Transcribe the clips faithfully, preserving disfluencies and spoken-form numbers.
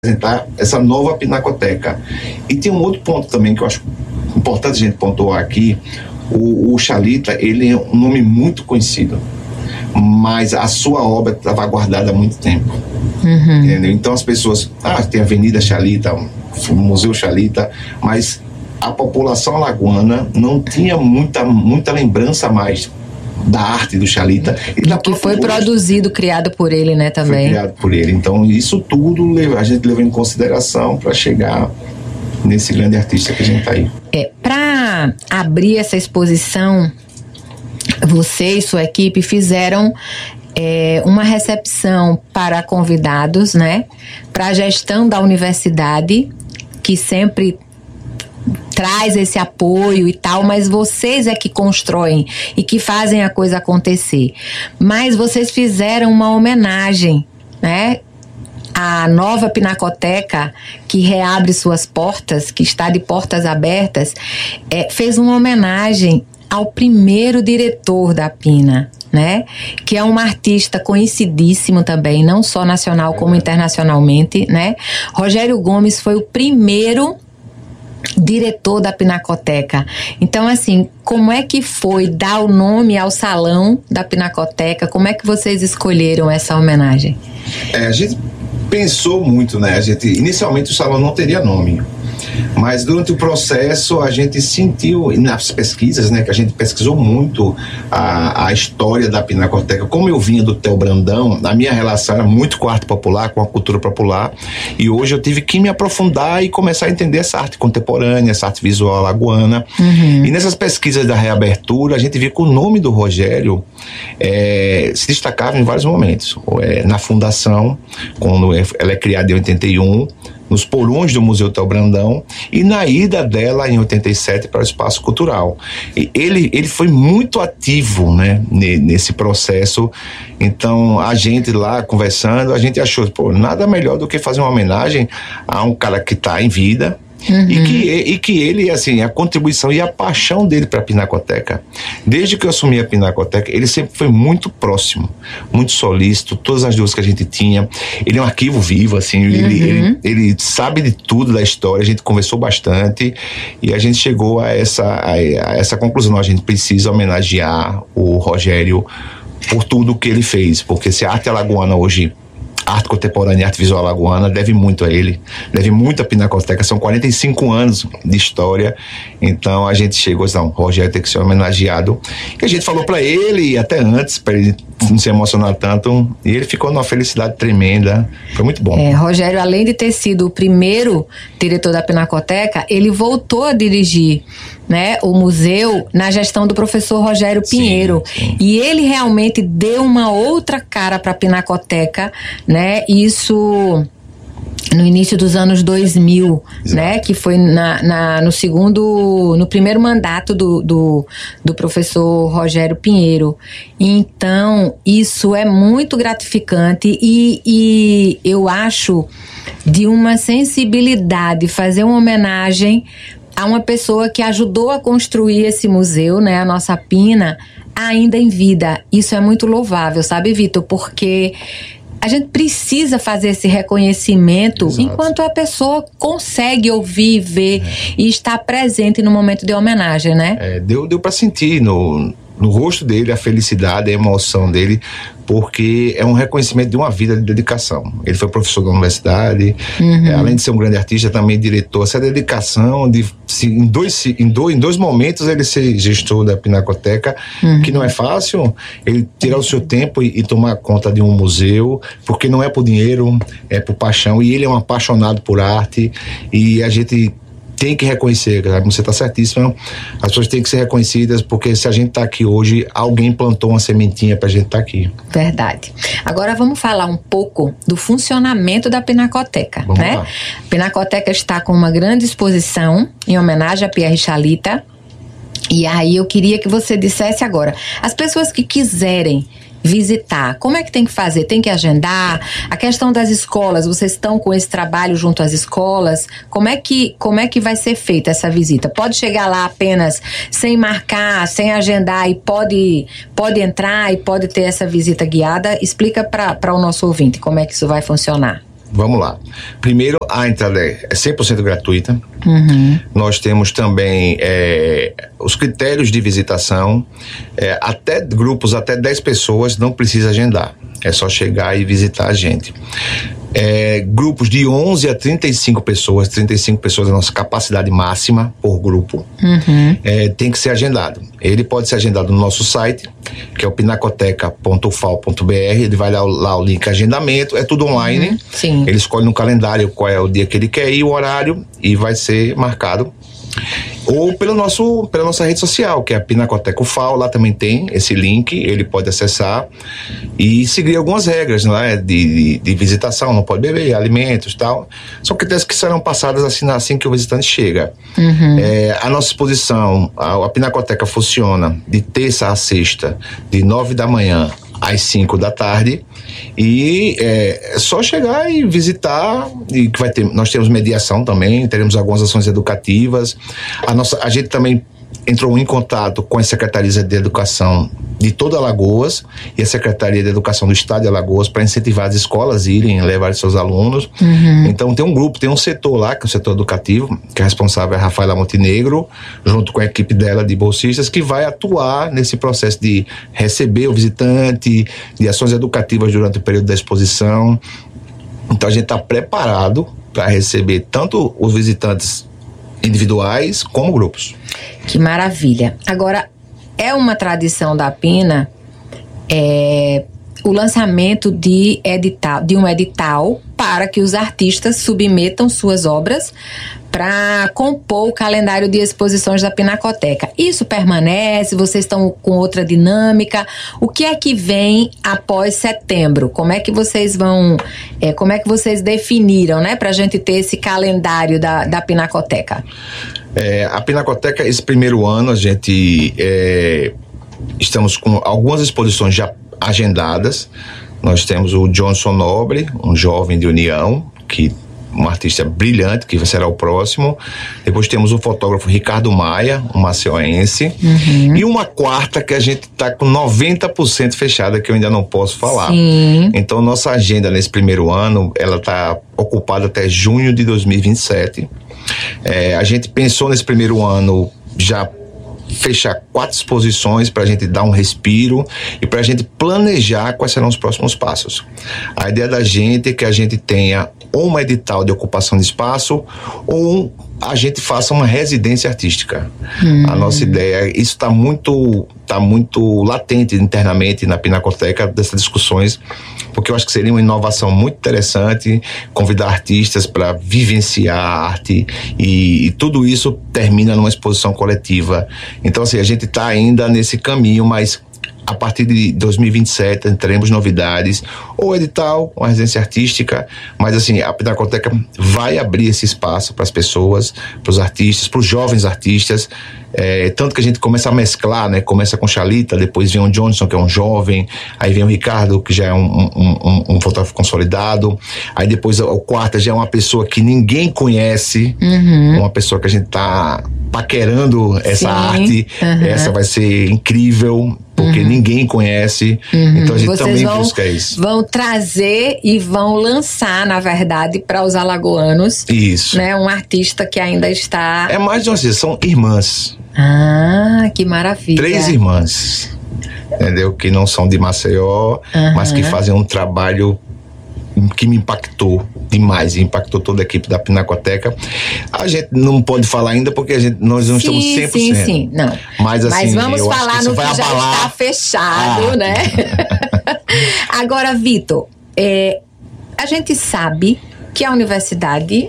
apresentar essa nova pinacoteca. E tem um outro ponto também que eu acho importante a gente pontuar aqui. O, o Xalita, ele é um nome muito conhecido, mas a sua obra estava guardada há muito tempo. Uhum. Entendeu? Então as pessoas, ah, tem a Avenida Xalita, o Museu Xalita, mas a população alagoana não tinha muita, muita lembrança mais da arte do Xalita. E da que foi produzido, criado por ele, né, também. Foi criado por ele. Então, isso tudo a gente levou em consideração para chegar nesse grande artista que a gente está aí. É, para abrir essa exposição, você e sua equipe fizeram é, uma recepção para convidados, né, para a gestão da universidade, que sempre traz esse apoio e tal, mas vocês é que constroem e que fazem a coisa acontecer. Mas vocês fizeram uma homenagem, né? A nova Pinacoteca, que reabre suas portas, que está de portas abertas, é, fez uma homenagem ao primeiro diretor da Pina, né? Que é um artista conhecidíssimo também, não só nacional como internacionalmente, né? Rogério Gomes foi o primeiro diretor da Pinacoteca. Então, assim, como é que foi dar o nome ao salão da Pinacoteca? Como é que vocês escolheram essa homenagem? É, a gente pensou muito, né? A gente, inicialmente o salão não teria nome, mas durante o processo a gente sentiu, nas pesquisas, né, que a gente pesquisou muito a, a história da Pinacoteca. Como eu vinha do Theo Brandão, a minha relação era muito com a arte popular, com a cultura popular, e hoje eu tive que me aprofundar e começar a entender essa arte contemporânea, essa arte visual alagoana. Uhum. E nessas pesquisas da reabertura, a gente viu que o nome do Rogério é, se destacava em vários momentos. É, na fundação, quando ela é criada em oitenta e um, nos porões do Museu Theo Brandão, e na ida dela em oitenta e sete para o Espaço Cultural. E ele, ele foi muito ativo, né, nesse processo. Então a gente lá conversando, a gente achou, pô, nada melhor do que fazer uma homenagem a um cara que está em vida. Uhum. E, que, e que ele, assim, a contribuição e a paixão dele para a Pinacoteca, desde que eu assumi a Pinacoteca, ele sempre foi muito próximo, muito solícito, todas as dúvidas que a gente tinha. Ele é um arquivo vivo, assim, uhum. ele, ele, ele sabe de tudo da história, a gente conversou bastante e a gente chegou a essa, a, a essa conclusão. A gente precisa homenagear o Rogério por tudo que ele fez, porque se a arte alagoana hoje, arte contemporânea e arte visual alagoana, deve muito a ele, deve muito à Pinacoteca. São quarenta e cinco anos de história. Então a gente chegou, não, o Rogério tem que ser homenageado. E a gente falou para ele, até antes, para ele não se emocionar tanto, e ele ficou numa felicidade tremenda. Foi muito bom. É, Rogério, além de ter sido o primeiro diretor da Pinacoteca, ele voltou a dirigir, né, o museu na gestão do professor Rogério Pinheiro. Sim, sim. E ele realmente deu uma outra cara para a Pinacoteca, né? Isso no início dos anos dois mil, exato, né? Que foi na, na, no segundo, no primeiro mandato do, do, do professor Rogério Pinheiro. Então, isso é muito gratificante e, e eu acho de uma sensibilidade fazer uma homenagem a uma pessoa que ajudou a construir esse museu, né? A nossa Pina, ainda em vida. Isso é muito louvável, sabe, Vitor? Porque a gente precisa fazer esse reconhecimento, exato, enquanto a pessoa consegue ouvir, ver, é, e estar presente no momento de homenagem, né? É, deu, deu para sentir no, no rosto dele a felicidade, a emoção dele, porque é um reconhecimento de uma vida de dedicação. Ele foi professor da universidade, uhum, é, além de ser um grande artista, também diretor. Essa dedicação de, se, em, dois, em, dois, em dois momentos ele ser gestor da Pinacoteca, uhum, que não é fácil, ele tirar o seu tempo e, e tomar conta de um museu, porque não é por dinheiro, é por paixão, e ele é um apaixonado por arte, e a gente tem que reconhecer, você está certíssimo, as pessoas têm que ser reconhecidas, porque se a gente está aqui hoje, alguém plantou uma sementinha para a gente estar tá aqui. Verdade. Agora vamos falar um pouco do funcionamento da Pinacoteca, vamos né? Lá. A Pinacoteca está com uma grande exposição em homenagem a Pierre Xalita, e aí eu queria que você dissesse agora, as pessoas que quiserem visitar, como é que tem que fazer? Tem que agendar? A questão das escolas, vocês estão com esse trabalho junto às escolas? Como é que, como é que vai ser feita essa visita? Pode chegar lá apenas sem marcar, sem agendar e pode, pode entrar e pode ter essa visita guiada? Explica para o nosso ouvinte como é que isso vai funcionar. Vamos lá. Primeiro, a entrada é cem por cento gratuita. Uhum. Nós temos também é, os critérios de visitação. É, até grupos, até dez pessoas, não precisa agendar. É só chegar e visitar a gente. É, grupos de onze a trinta e cinco pessoas, trinta e cinco pessoas é a nossa capacidade máxima por grupo. Uhum. É, tem que ser agendado. Ele pode ser agendado no nosso site, que é o pinacoteca ponto u f a l ponto b r. Ele vai lá, lá o link agendamento, é tudo online. Uhum. Sim. Ele escolhe no calendário qual é o dia que ele quer ir, o horário, e vai ser marcado. Ou pelo nosso, pela nossa rede social, que é a Pinacoteca U F A L. Lá também tem esse link, ele pode acessar e seguir algumas regras, né, de, de, de visitação. Não pode beber alimentos e tal. São critérios que serão passados assim, assim que o visitante chega. Uhum. É, a nossa exposição, a, a Pinacoteca funciona de terça a sexta, de nove da manhã às cinco da tarde, e é, é só chegar e visitar, e que vai ter, nós temos mediação também, teremos algumas ações educativas. A, nossa, a gente também entrou em contato com a Secretaria de Educação de toda Alagoas e a Secretaria de Educação do Estado de Alagoas para incentivar as escolas a irem levar seus alunos. Uhum. Então tem um grupo, tem um setor lá, que é o setor educativo, que é responsável é a Rafaela Montenegro, junto com a equipe dela de bolsistas, que vai atuar nesse processo de receber o visitante, de ações educativas durante o período da exposição. Então a gente está preparado para receber tanto os visitantes individuais como grupos. Que maravilha. Agora, é uma tradição da Pina é, o lançamento de, edital, de um edital para que os artistas submetam suas obras para compor o calendário de exposições da Pinacoteca. Isso permanece? Vocês estão com outra dinâmica? O que é que vem após setembro? Como é que vocês vão, é, como é que vocês definiram, né, para a gente ter esse calendário da, da Pinacoteca? É, a Pinacoteca, esse primeiro ano, a gente é, estamos com algumas exposições já agendadas. Nós temos o Johnson Nobre, um jovem de União, que um artista brilhante, que será o próximo. Depois temos o fotógrafo Ricardo Maia, um maceiense. Uhum. E uma quarta que a gente está com noventa por cento fechada, que eu ainda não posso falar. Sim. Então, nossa agenda nesse primeiro ano, ela está ocupada até junho de dois mil e vinte e sete. É, a gente pensou nesse primeiro ano já fechar quatro exposições para a gente dar um respiro e para a gente planejar quais serão os próximos passos. A ideia da gente é que a gente tenha ou um edital de ocupação de espaço ou a gente faça uma residência artística. Hum. A nossa ideia, isso está muito, tá muito latente internamente na Pinacoteca, dessas discussões, porque eu acho que seria uma inovação muito interessante convidar artistas para vivenciar a arte e, e tudo isso termina numa exposição coletiva. Então, assim, a gente está ainda nesse caminho, mas a partir de dois mil e vinte e sete teremos novidades, ou edital, uma residência artística, mas assim, a Pinacoteca vai abrir esse espaço para as pessoas, para os artistas, para os jovens artistas, é, tanto que a gente começa a mesclar, né? Começa com Chalita, depois vem o Johnson, que é um jovem, aí vem o Ricardo, que já é um, um, um, um fotógrafo consolidado, aí depois o quarto já é uma pessoa que ninguém conhece, uhum. uma pessoa que a gente tá paquerando essa Sim. arte, uhum. essa vai ser incrível, porque uhum. ninguém conhece, uhum. então a gente Vocês também vão, busca isso. Vão trazer e vão lançar, na verdade, para os alagoanos, isso. né, um artista que ainda está... É mais de uma coisa, são irmãs. Ah, que maravilha. Três irmãs, entendeu? Que não são de Maceió, uhum. mas que fazem um trabalho que me impactou demais, impactou toda a equipe da Pinacoteca. A gente não pode falar ainda porque a gente, nós não sim, estamos cem por cento. Sim, sim, não. Mas, assim, Mas vamos falar que no que já abalar. Está fechado, ah. né? Agora, Vitor, é, a gente sabe que a universidade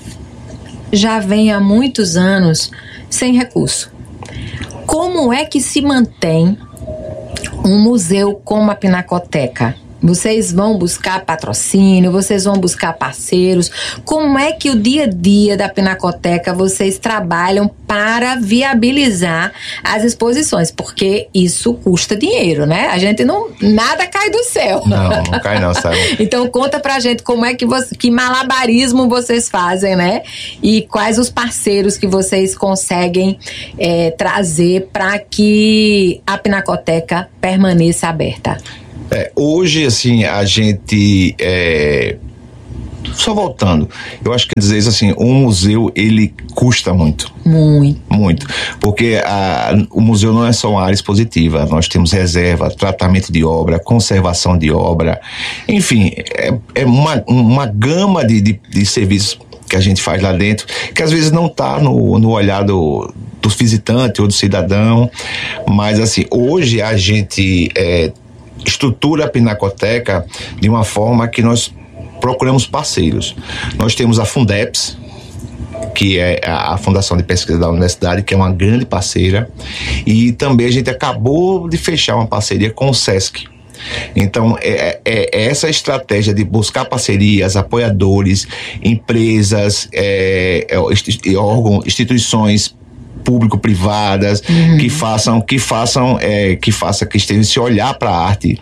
já vem há muitos anos sem recurso. Como é que se mantém um museu como a Pinacoteca? Vocês vão buscar patrocínio, vocês vão buscar parceiros. Como é que o dia a dia da Pinacoteca vocês trabalham para viabilizar as exposições? Porque isso custa dinheiro, né? A gente não... Nada cai do céu. Não, não cai não, sabe? Então conta pra gente como é que, você, que malabarismo vocês fazem, né? E quais os parceiros que vocês conseguem é, trazer para que a Pinacoteca permaneça aberta. É, hoje, assim, a gente é, Só voltando, eu acho que dizer isso assim, um museu, ele custa muito. Muito. Muito. Porque a, o museu não é só uma área expositiva, nós temos reserva, tratamento de obra, conservação de obra, enfim, é, é uma, uma gama de, de, de serviços que a gente faz lá dentro, que às vezes não está no, no olhar do, do visitante ou do cidadão, mas assim, hoje a gente é, estrutura a Pinacoteca de uma forma que nós procuramos parceiros. Nós temos a Fundeps, que é a Fundação de Pesquisa da Universidade, que é uma grande parceira, e também a gente acabou de fechar uma parceria com o SESC. Então, é, é, é essa estratégia de buscar parcerias, apoiadores, empresas, é, é, órgãos, instituições público-privadas, uhum. que façam, que façam, é, que faça que estejam se olhar para a arte.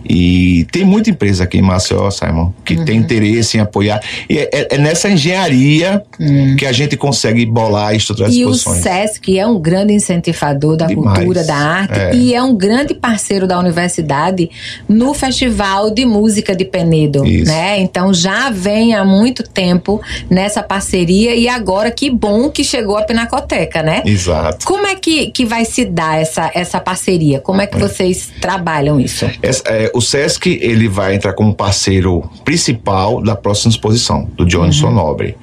E tem muita empresa aqui em Maceió, Simon, que uhum. tem interesse em apoiar. E é, é nessa engenharia uhum. que a gente consegue bolar e estruturar as exposições. E o SESC é um grande incentivador da Demais. cultura, da arte, é. e é um grande parceiro da universidade no Festival de Música de Penedo, Isso. né? Então já vem há muito tempo nessa parceria, e agora que bom que chegou a Pinacoteca, né? Exato. Como é que, que vai se dar essa, essa parceria? Como é que é. vocês trabalham isso? Essa, é, o SESC, ele vai entrar como parceiro principal da próxima exposição, do Johnson uhum. Nobre.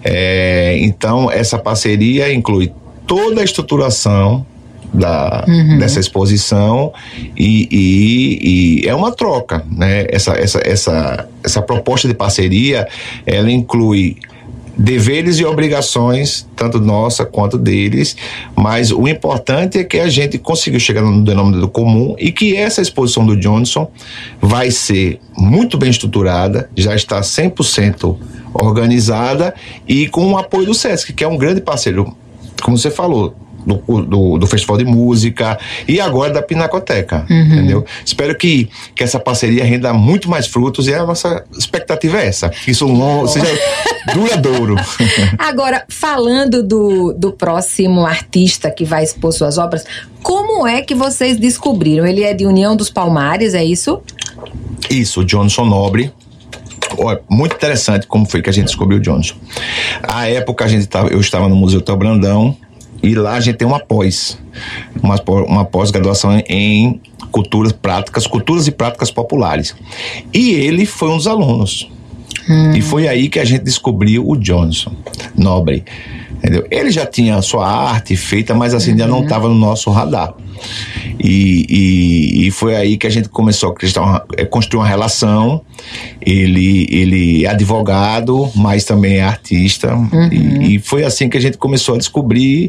É, então, essa parceria inclui toda a estruturação da, uhum. dessa exposição e, e, e é uma troca, né? Essa, essa, essa, essa proposta de parceria, ela inclui deveres e obrigações, tanto nossa quanto deles, mas o importante é que a gente conseguiu chegar no denominador comum e que essa exposição do Johnson vai ser muito bem estruturada, já está cem por cento organizada e com o apoio do SESC, que é um grande parceiro, como você falou, Do, do, do Festival de Música e agora da Pinacoteca, uhum. entendeu? Espero que, que essa parceria renda muito mais frutos, e a nossa expectativa é essa, que isso longo, seja duradouro. Agora, falando do, do próximo artista que vai expor suas obras, como é que vocês descobriram? Ele é de União dos Palmares, é isso? Isso, o Johnson Nobre. Olha, muito interessante como foi que a gente descobriu o Johnson. À época, a gente tava, eu estava no Museu Theo Brandão, e lá a gente tem uma pós, uma, uma pós-graduação em culturas práticas, culturas e práticas populares. E ele foi um dos alunos. Hum. E foi aí que a gente descobriu o Johnson Nobre. Entendeu? Ele já tinha a sua arte feita, mas assim, uhum. já não estava no nosso radar. E, e, e foi aí que a gente começou a uma, construir uma relação. Ele, ele é advogado, mas também é artista. Uhum. E, e foi assim que a gente começou a descobrir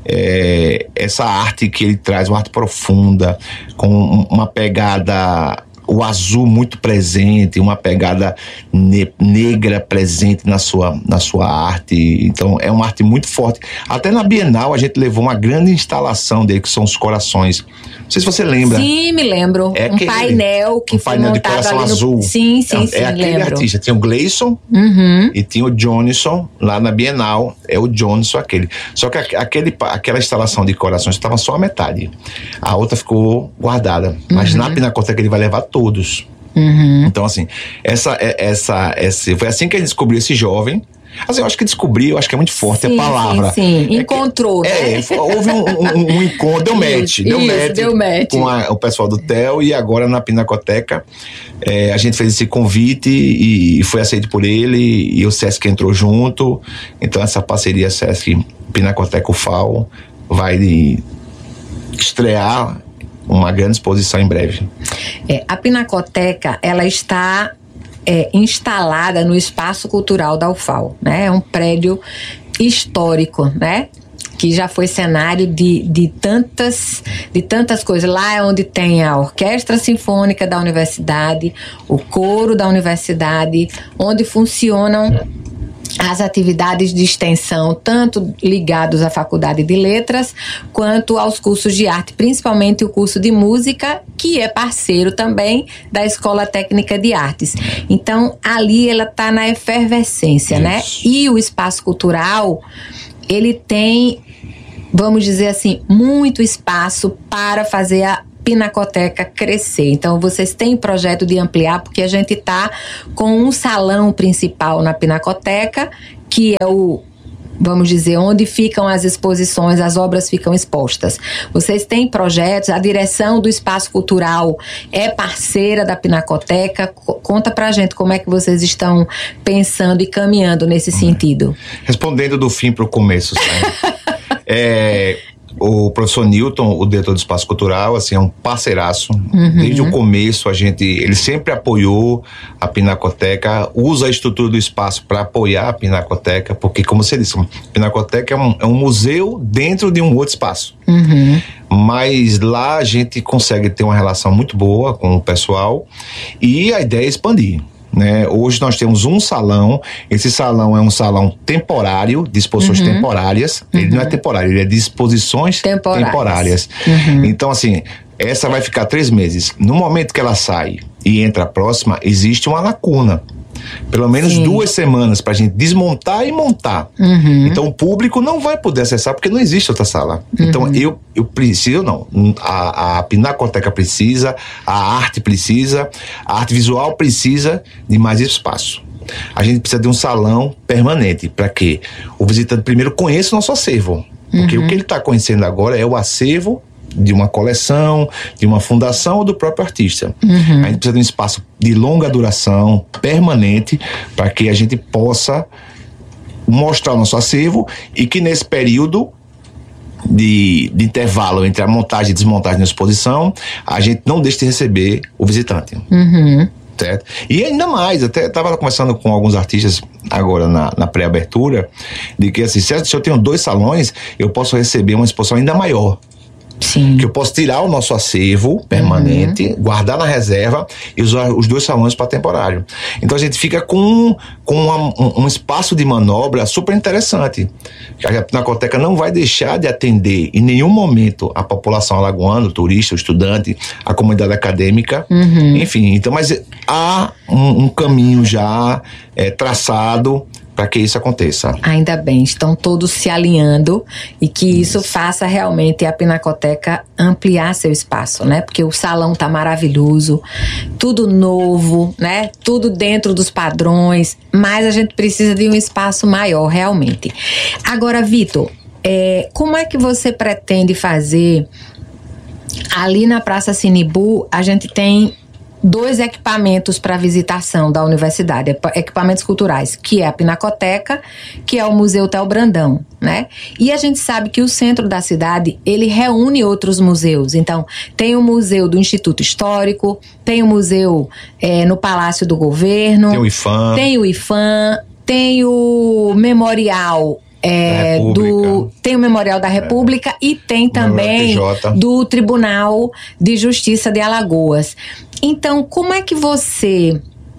é, essa arte que ele traz, uma arte profunda, com uma pegada, o azul muito presente, uma pegada ne- negra presente na sua, na sua arte. Então é uma arte muito forte. Até na Bienal a gente levou uma grande instalação dele, que são os corações. Não sei se você lembra. Sim, me lembro. É um aquele, painel que um foi painel montado de coração ali no... azul. Sim, sim, é, sim, é aquele lembro. artista. Tinha o Gleison uhum. e tinha o Johnson lá na Bienal. É o Johnson aquele. Só que aquele, aquela instalação de corações estava só a metade. A outra ficou guardada. Mas uhum. na Pinacoteca ele vai levar todos. Uhum. Então, assim, essa, essa, essa, foi assim que a gente descobriu esse jovem. Assim, eu acho que descobriu, eu acho que é muito forte sim, a palavra. Sim, sim. É encontrou, que, né? É, foi, houve um, um, um encontro, deu match, isso, deu, isso, match deu match com a, o pessoal do Theo, e agora na Pinacoteca é, a gente fez esse convite e, e foi aceito por ele, e o SESC entrou junto. Então essa parceria SESC Pinacoteca U F A O vai estrear uma grande exposição em breve. É, a Pinacoteca, ela está é, instalada no Espaço Cultural da U F A O, né? É um prédio histórico, né? Que já foi cenário de, de, tantas, de tantas coisas. Lá é onde tem a Orquestra Sinfônica da Universidade, o coro da Universidade, onde funcionam as atividades de extensão, tanto ligados à Faculdade de Letras, quanto aos cursos de arte, principalmente o curso de música, que é parceiro também da Escola Técnica de Artes. Então, ali ela está na efervescência, Isso. né? E o espaço cultural, ele tem, vamos dizer assim, muito espaço para fazer a Pinacoteca crescer. Então, vocês têm projeto de ampliar, porque a gente está com um salão principal na Pinacoteca, que é o, vamos dizer, onde ficam as exposições, as obras ficam expostas. Vocês têm projetos, a direção do Espaço Cultural é parceira da Pinacoteca. Conta pra gente como é que vocês estão pensando e caminhando nesse hum. sentido. Respondendo do fim pro começo, sabe? é... O professor Newton, o diretor do Espaço Cultural, assim, é um parceiraço. Uhum. Desde o começo, a gente, ele sempre apoiou a Pinacoteca, usa a estrutura do espaço para apoiar a Pinacoteca, porque, como você disse, a Pinacoteca é um, é um museu dentro de um outro espaço. Uhum. Mas lá a gente consegue ter uma relação muito boa com o pessoal e a ideia é expandir. Né? Hoje nós temos um salão, esse salão é um salão temporário, de exposições uhum. temporárias, uhum. ele não é temporário, ele é de exposições temporárias, temporárias. Uhum. Então assim, essa vai ficar três meses, no momento que ela sai e entra a próxima, existe uma lacuna, pelo menos Sim. duas semanas para a gente desmontar e montar. Uhum. Então o público não vai poder acessar porque não existe outra sala. Uhum. Então eu, eu preciso, não. A, a Pinacoteca precisa, a arte precisa, a arte visual precisa de mais espaço. A gente precisa de um salão permanente para que o visitante primeiro conheça o nosso acervo. Porque uhum. o que ele está conhecendo agora é o acervo de uma coleção, de uma fundação ou do próprio artista. Uhum. A gente precisa de um espaço de longa duração, permanente, para que a gente possa mostrar o nosso acervo e que nesse período de, de intervalo entre a montagem e desmontagem da exposição, a gente não deixe de receber o visitante. Uhum. Certo? E ainda mais, até estava conversando com alguns artistas agora na, na pré-abertura, de que assim, se eu tenho dois salões, eu posso receber uma exposição ainda maior. Sim. Que eu posso tirar o nosso acervo permanente, uhum. guardar na reserva e usar os dois salões para temporário. Então a gente fica com, com uma, um, um espaço de manobra super interessante. A Pinacoteca não vai deixar de atender em nenhum momento a população alagoana, o turista, o estudante, a comunidade acadêmica, uhum. enfim. Então, mas há um, um caminho já é, traçado para que isso aconteça. Ainda bem, estão todos se alinhando e que isso, isso faça realmente a Pinacoteca ampliar seu espaço, né? Porque o salão tá maravilhoso, tudo novo, né? Tudo dentro dos padrões, mas a gente precisa de um espaço maior, realmente. Agora, Vitor, é, como é que você pretende fazer? Ali na Praça Sinibu, a gente tem dois equipamentos para visitação da universidade, equipamentos culturais, que é a Pinacoteca, que é o Museu Theo Brandão, né? E a gente sabe que o centro da cidade, ele reúne outros museus. Então, tem o museu do Instituto Histórico, tem o museu é, no Palácio do Governo, tem o IFAM, tem o IFAM, tem o Memorial É, do, tem o Memorial da República é. e tem também do Tribunal de Justiça de Alagoas. Então, como é que você...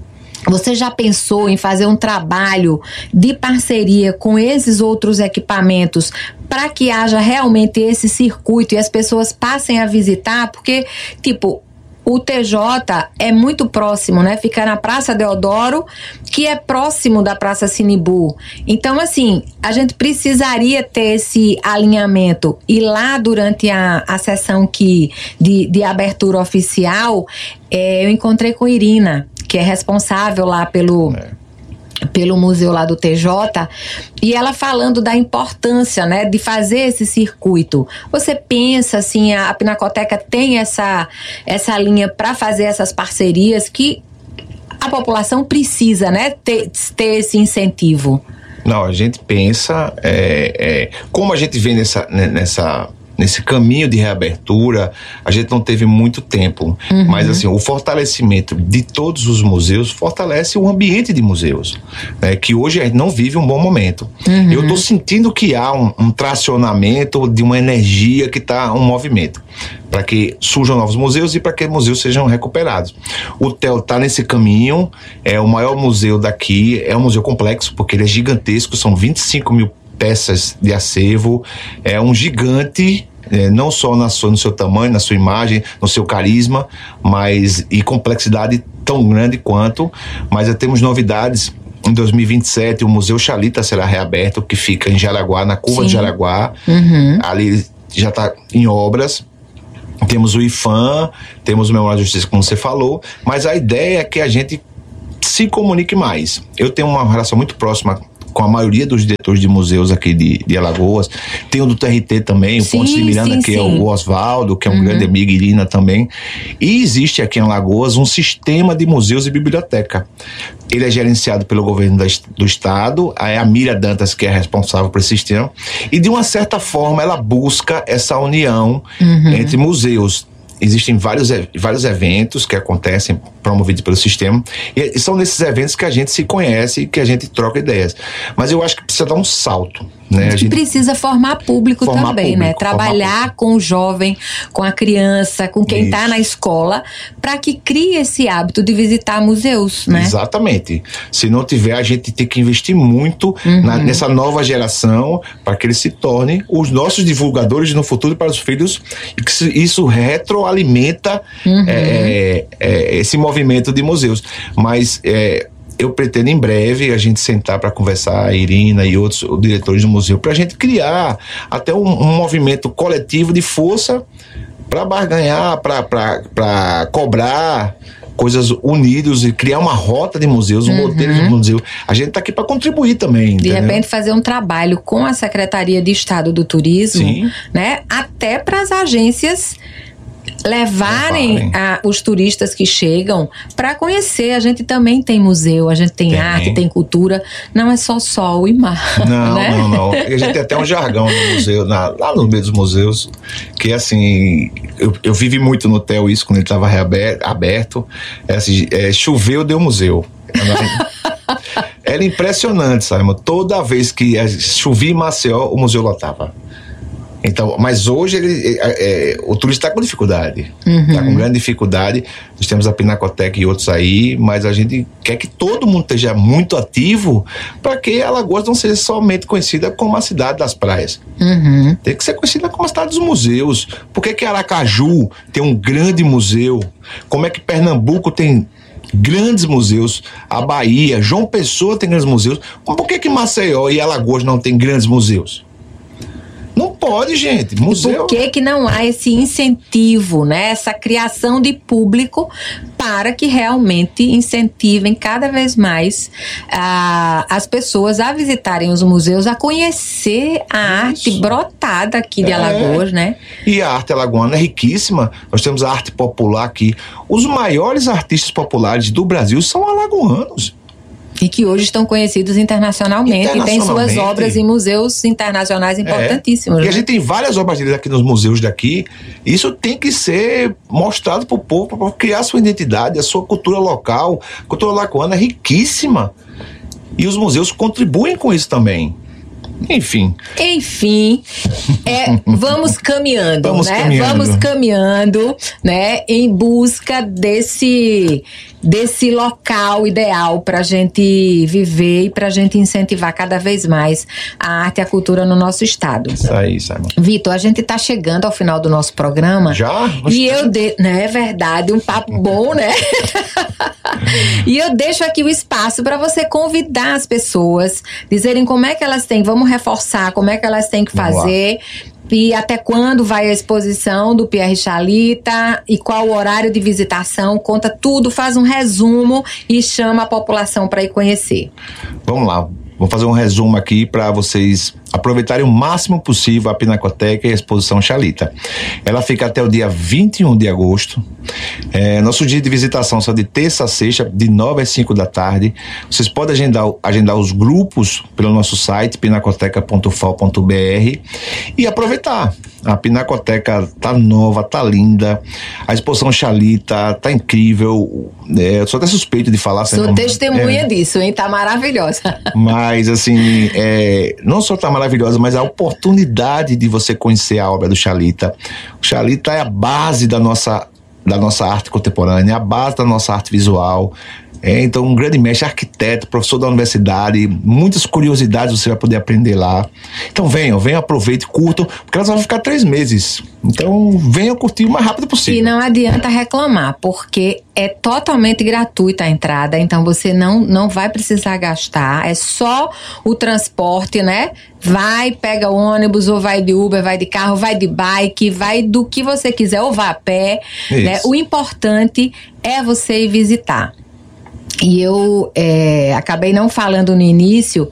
Você já pensou em fazer um trabalho de parceria com esses outros equipamentos para que haja realmente esse circuito e as pessoas passem a visitar? Porque, tipo... O T J é muito próximo, né? Fica na Praça Deodoro, que é próximo da Praça Sinibu. Então, assim, a gente precisaria ter esse alinhamento. E lá, durante a, a sessão que, de, de abertura oficial, é, eu encontrei com Irina, que é responsável lá pelo... É. pelo museu lá do T J, e ela falando da importância, né, de fazer esse circuito. Você pensa, assim, a, a Pinacoteca tem essa, essa linha para fazer essas parcerias que a população precisa, né, ter, ter esse incentivo? Não, a gente pensa, é, é, como a gente vê nessa... nessa nesse caminho de reabertura, a gente não teve muito tempo, uhum. mas assim, o fortalecimento de todos os museus fortalece o ambiente de museus, né, que hoje a gente não vive um bom momento. Uhum. Eu estou sentindo que há um, um tracionamento de uma energia que está um movimento, para que surjam novos museus e para que museus sejam recuperados. O Theo está nesse caminho, é o maior museu daqui, é um museu complexo, porque ele é gigantesco, são vinte e cinco mil peças de acervo, é um gigante, é, não só na sua, no seu tamanho, na sua imagem, no seu carisma, mas e complexidade tão grande quanto, mas já temos novidades. Em dois mil e vinte e sete, o Museu Chalita será reaberto, que fica em Jaraguá, na curva Sim. de Jaraguá, uhum. ali já está em obras. temos o I F A M, temos o Memorial da Justiça, como você falou, mas a ideia é que a gente se comunique mais. Eu tenho uma relação muito próxima com a maioria dos diretores de museus aqui de, de Alagoas. Tem o do T R T também, o Pontes de Miranda, sim, que sim. é o Oswaldo, que é um uhum. grande amigo, Irina também. E existe aqui em Alagoas um sistema de museus e biblioteca. Ele é gerenciado pelo governo da, do estado, é a Mira Dantas que é responsável por esse sistema, e de uma certa forma ela busca essa união uhum. entre museus. Existem vários, vários eventos que acontecem promovidos pelo sistema, e são nesses eventos que a gente se conhece e que a gente troca ideias. Mas eu acho que precisa dar um salto, né? A gente precisa formar público formar também, público, né? Trabalhar com o jovem, com a criança, com quem está na escola, para que crie esse hábito de visitar museus, né? Exatamente. Se não tiver, a gente tem que investir muito uhum. na, nessa nova geração para que eles se tornem os nossos divulgadores no futuro para os filhos, e que isso retroalimenta uhum. é, é, esse movimento de museus. Mas é, eu pretendo em breve a gente sentar para conversar, a Irina e outros diretores do museu, para a gente criar até um, um movimento coletivo de força para barganhar, para cobrar coisas unidos e criar uma rota de museus, um uhum. modelo de museu. A gente está aqui para contribuir também. De entendeu? repente fazer um trabalho com a Secretaria de Estado do Turismo, Sim. né? Até para as agências levarem a, os turistas que chegam para conhecer. A gente também tem museu, a gente tem, tem arte, tem cultura, não é só sol e mar. Não, né? não, não. A gente tem até um jargão no museu, na, lá no meio dos museus, que assim, eu, eu vivi muito no hotel isso quando ele estava aberto, é assim, é, choveu, deu museu. Era impressionante, sabe? Toda vez que chovia em Maceió, o museu lotava. Então, mas hoje ele, é, é, o turista está com dificuldade, está uhum. com grande dificuldade. Nós temos a Pinacoteca e outros aí, mas a gente quer que todo mundo esteja muito ativo para que Alagoas não seja somente conhecida como a cidade das praias. Uhum. Tem que ser conhecida como a cidade dos museus. Por que que Aracaju tem um grande museu? Como é que Pernambuco tem grandes museus? A Bahia, João Pessoa tem grandes museus. Por que que Maceió e Alagoas não tem grandes museus? Não pode, gente. Museu. Por que que não há esse incentivo, né? Essa criação de público para que realmente incentivem cada vez mais ah, as pessoas a visitarem os museus, a conhecer a Isso. arte brotada aqui de é. Alagoas, né? E a arte alagoana é riquíssima. Nós temos a arte popular aqui. Os maiores artistas populares do Brasil são alagoanos. E que hoje estão conhecidos internacionalmente, internacionalmente. E têm suas obras em museus internacionais importantíssimos. É. E né? a gente tem várias obras deles aqui nos museus daqui. Isso tem que ser mostrado para o povo, para criar sua identidade, a sua cultura local. A cultura alagoana é riquíssima. E os museus contribuem com isso também. Enfim. Enfim, é, vamos caminhando, vamos né? Caminhando. Vamos caminhando, né? Em busca desse, desse local ideal para a gente viver e para a gente incentivar cada vez mais a arte e a cultura no nosso estado. Isso aí, Simon. Vitor, a gente está chegando ao final do nosso programa. Já? E eu, de, né, é verdade, um papo bom, né? E eu deixo aqui o espaço para você convidar as pessoas, dizerem como é que elas têm, vamos reforçar, como é que elas têm que fazer e até quando vai a exposição do Pierre Chalita e qual o horário de visitação, conta tudo, faz um resumo e chama a população para ir conhecer. Vamos lá. Vou fazer um resumo aqui para vocês aproveitarem o máximo possível a Pinacoteca e a exposição Chalita. Ela fica até o dia vinte e um de agosto. É, nosso dia de visitação são de terça a sexta, de nove às cinco da tarde. Vocês podem agendar, agendar os grupos pelo nosso site, pinacoteca ponto f a o ponto b r, e aproveitar. A Pinacoteca tá nova, tá linda. A exposição Chalita tá incrível. É, eu sou até suspeito de falar. Sou como, testemunha é, disso, hein? Tá maravilhosa. Mas, assim, é, não só tá maravilhosa, mas a oportunidade de você conhecer a obra do Chalita. O Chalita é a base da nossa, da nossa arte contemporânea, a base da nossa arte visual. É, então, um grande mestre, arquiteto, professor da universidade, muitas curiosidades você vai poder aprender lá. Então, venham, venham, aproveitem, curtam, porque elas vão ficar três meses. Então, venham curtir o mais rápido possível. E não adianta reclamar, porque é totalmente gratuita a entrada, então você não, não vai precisar gastar, é só o transporte, né? Vai, pega o ônibus, ou vai de Uber, vai de carro, vai de bike, vai do que você quiser, ou vai a pé, né? O importante é você ir visitar. E eu é, acabei não falando no início,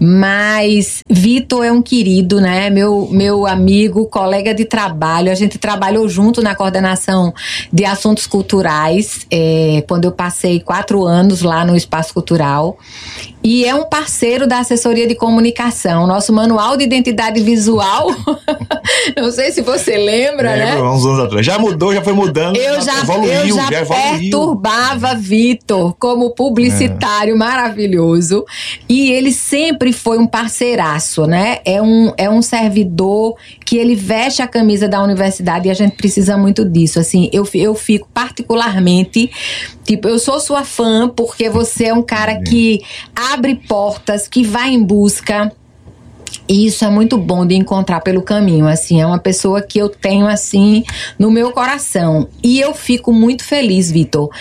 mas Vitor é um querido, né? Meu, meu amigo, colega de trabalho. A gente trabalhou junto na coordenação de assuntos culturais, é, quando eu passei quatro anos lá no Espaço Cultural. E é um parceiro da assessoria de comunicação. Nosso manual de identidade visual, não sei se você lembra, Lembro, né? uns anos atrás. Já mudou, já foi mudando. Eu já, evoluiu, eu já, já evoluiu. perturbava Vitor como publicitário é. maravilhoso. E ele sempre foi um parceiraço, né? É um, é um servidor que ele veste a camisa da universidade e a gente precisa muito disso. Assim, eu, eu fico particularmente... Tipo, eu sou sua fã porque você é um cara que abre portas, que vai em busca. E isso é muito bom de encontrar pelo caminho, assim, é uma pessoa que eu tenho, assim, no meu coração. E eu fico muito feliz, Vitor.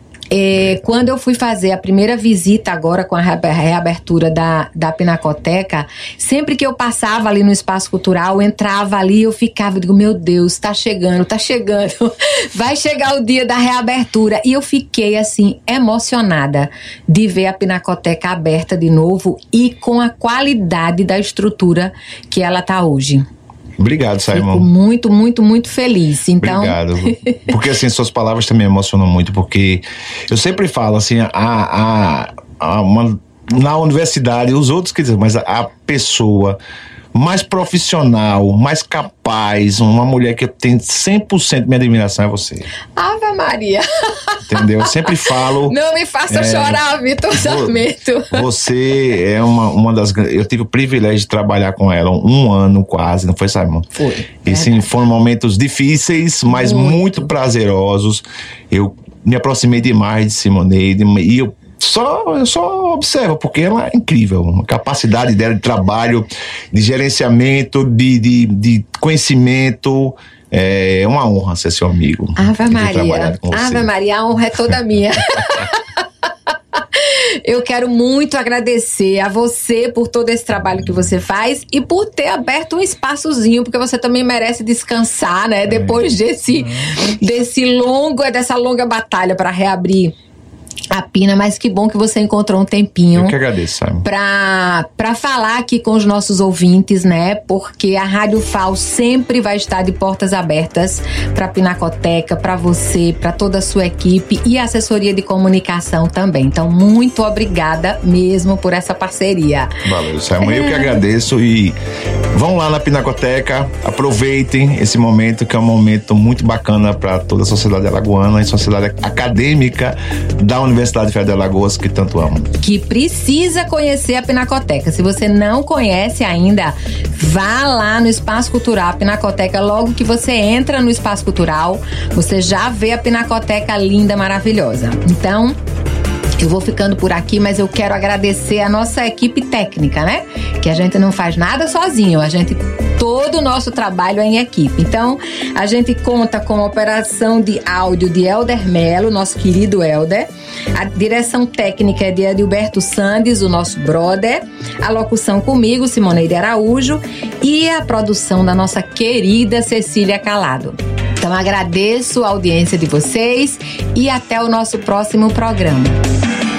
É, quando eu fui fazer a primeira visita agora com a reabertura da, da Pinacoteca, sempre que eu passava ali no Espaço Cultural, eu entrava ali, eu ficava, eu digo, meu Deus, tá chegando, tá chegando, vai chegar o dia da reabertura. E eu fiquei, assim, emocionada de ver a Pinacoteca aberta de novo e com a qualidade da estrutura que ela tá hoje. Obrigado, Simon. Fico muito, muito, muito feliz. Então... Obrigado. Porque, assim, suas palavras também emocionam muito, porque eu sempre falo, assim, a, a, a uma, na universidade, os outros que dizem, mas a, a pessoa mais profissional, mais capaz, uma mulher que tem cem por cento minha admiração é você. Ave Maria! Entendeu? Eu sempre falo... Não me faça é, chorar, Vitor Sarmento. Você é uma, uma das... Eu tive o privilégio de trabalhar com ela um ano quase, não foi, Simon? Foi. E sim, foram momentos difíceis, mas muito. muito prazerosos. Eu me aproximei demais de Simoneide e eu Só, eu só observo, porque ela é incrível. A capacidade dela de trabalho, de gerenciamento, de, de, de conhecimento. É uma honra ser seu amigo. Ave Maria. Ave Maria, a honra é toda minha. Eu quero muito agradecer a você por todo esse trabalho que você faz e por ter aberto um espaçozinho, porque você também merece descansar, né? Depois desse, desse longo, dessa longa batalha para reabrir a Pina, mas que bom que você encontrou um tempinho. Eu que agradeço, Simon. Pra, pra falar aqui com os nossos ouvintes, né? Porque a Rádio F A U sempre vai estar de portas abertas pra Pinacoteca, pra você, pra toda a sua equipe e a assessoria de comunicação também. Então, muito obrigada mesmo por essa parceria. Valeu, Simon. Eu que agradeço e vão lá na Pinacoteca, aproveitem esse momento, que é um momento muito bacana pra toda a sociedade alagoana e sociedade acadêmica da Universidade Federal de Alagoas, que tanto amo. Que precisa conhecer a Pinacoteca. Se você não conhece ainda, vá lá no Espaço Cultural, a Pinacoteca. Logo que você entra no Espaço Cultural, você já vê a Pinacoteca linda, maravilhosa. Então, eu vou ficando por aqui, mas eu quero agradecer a nossa equipe técnica, né? Que a gente não faz nada sozinho, a gente, todo o nosso trabalho é em equipe. Então, a gente conta com a operação de áudio de Helder Melo, nosso querido Helder. A direção técnica é de Adilberto Sandes, o nosso brother. A locução comigo, Simoneide Araújo. E a produção da nossa querida Cecília Calado. Então, agradeço a audiência de vocês e até o nosso próximo programa.